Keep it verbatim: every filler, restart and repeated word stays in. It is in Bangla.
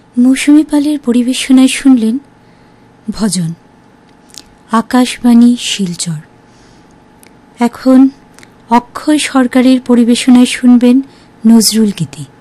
মৌসুমী পালের পরিবেশনায় শুনলেন ভজন, আকাশবাণী শিলচর। এখন অক্ষয় সরকারের পরিবেশনায় শুনবেন নজরুল গীতি।